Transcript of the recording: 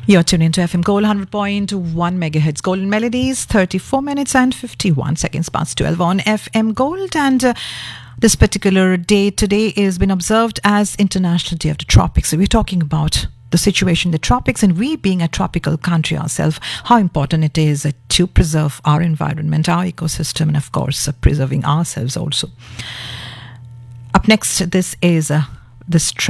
You're tuned into FM Gold 100.1 megahertz Golden Melodies, 34 minutes and 51 seconds past 12 on FM Gold. And this particular day today is been observed as International Day of the Tropics. So we're talking about the situation in the tropics, and we being a tropical country ourselves, how important it is to preserve our environment, our ecosystem, and of course preserving ourselves also. Up next, this is this